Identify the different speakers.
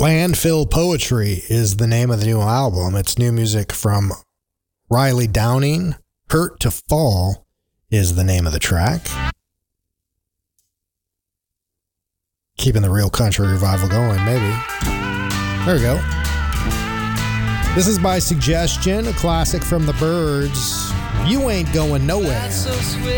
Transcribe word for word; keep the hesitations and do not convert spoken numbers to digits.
Speaker 1: Landfill Poetry is the name of the new album. It's new music from Riley Downing. Hurt to Fall is the name of the track. Keeping the real country revival going, maybe. There we go. This is by Suggestion, a classic from the Byrds. You Ain't Going Nowhere.